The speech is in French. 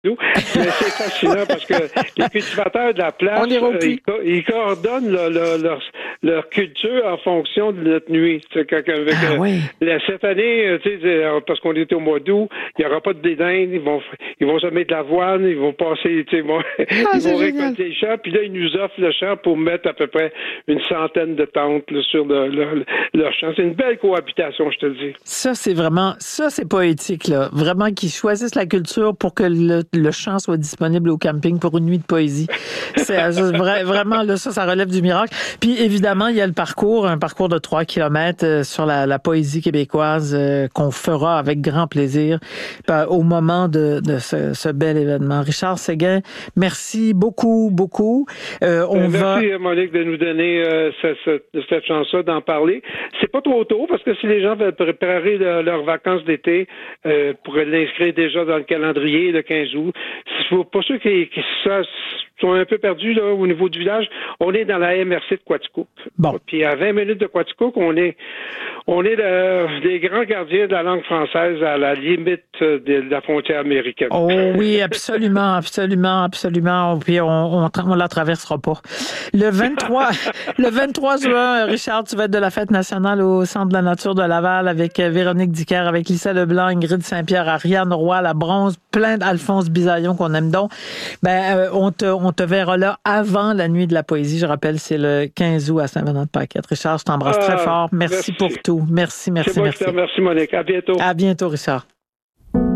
Mais c'est fascinant parce que les cultivateurs de la place, ils coordonnent leur culture en fonction de notre nuit. Cette année, parce qu'on était au mois d'août, il n'y aura pas de dédain. Ils vont semer de l'avoine, ils vont passer, ils vont récolter les champs, puis là, ils nous offrent le champ pour mettre à peu près une centaine de tentes là, sur leur champ. C'est une belle cohabitation, je te le dis. Ça, c'est poétique, là. Vraiment qu'ils choisissent la culture pour que le champ soit disponible au camping pour une nuit de poésie. Vraiment, là, ça relève du miracle. Puis, évidemment, il y a un parcours de 3 kilomètres sur la poésie québécoise qu'on fera avec grand plaisir au moment de ce bel événement. Richard Séguin, merci beaucoup, beaucoup. Merci, Monique, de nous donner cette chance-là d'en parler. C'est pas trop tôt, parce que si les gens veulent préparer leurs vacances d'été, pourraient l'inscrire déjà dans le calendrier le 15 août. Pour ceux qui sont un peu perdus là, au niveau du village, on est dans la MRC de Quaticook. Bon. Puis à 20 minutes de Quaticook, on est des grands gardiens de la langue française à la limite de la frontière américaine. Oh oui, absolument. Puis on la traversera pas. Le 23 juin, Richard, tu vas être de la fête nationale au Centre de la nature de Laval avec Véronique Dicker, avec Lisa Leblanc, Ingrid Saint-Pierre, Ariane Roy, La Bronze, plein d'Alphonse Bisaillon qu'on aime donc. On te verra là avant la nuit de la poésie. Je rappelle, c'est le 15 août à Saint-Venant-de-Paquette. Richard, je t'embrasse très fort. Merci pour tout. Merci. Merci, Monique. À bientôt. À bientôt, Richard.